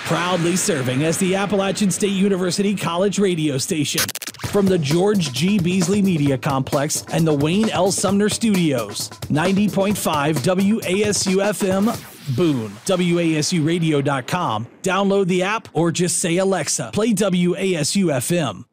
Proudly serving as the Appalachian State University College radio station. From the George G. Beasley Media Complex and the Wayne L. Sumner Studios, 90.5 WASU-FM, Boone, WASUradio.com. Download the app or just say, Alexa, play WASU-FM.